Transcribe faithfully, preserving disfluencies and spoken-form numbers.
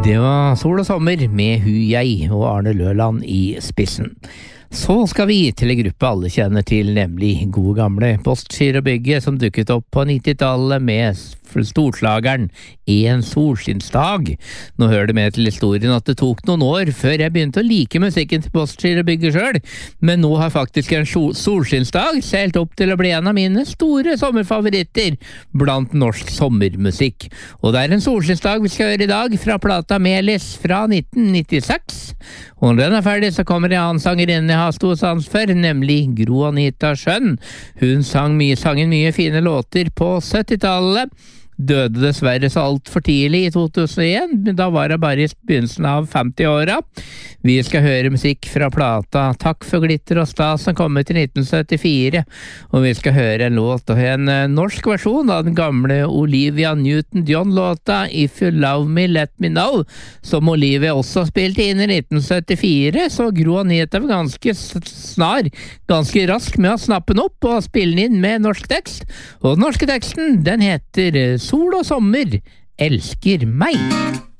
Det var Sol og sommer med Hu Jeg og Arne Løland i spissen. Så skal vi til en gruppe alle kjenner til, nemlig gode gamle Postgirobygget, som dukket opp på nittitallet med storslageren En solskinnsdag. Nå hører det med til historien at det tok noen år før jeg begynte å like musikken til Postgirobygget selv, men nå har faktisk En solskinnsdag seilt opp til å bli en av mine store sommerfavoritter blant norsk sommermusikk. Og det er En solskinnsdag vi skal høre i dag, fra plata Melis fra nitten nittiseks. Og når den er ferdig, så kommer en annen sangerinne jeg har stor sans for, nemlig Gro Anita Schjønn. Hun sang mye, sangen mye fine låter på syttitallet, døde dessverre så alt for tidlig i to tusen og en, men da var jeg bare i begynnelsen av femti-åra. Vi skal høre musikk fra plata Takk for glitter og stas, som kom ut i nitten syttifire, og vi skal høre en låt og en norsk versjon av den gamle Olivia Newton-John-låta If You Love Me, Let Me Know, som Olivia også spilte inn i nitten syttifire, så Gro Anita var ganske snar, ganske rask med å snappe den opp og spille den inn med norsk tekst, og den norske teksten, den heter Sol og sommer elsker meg.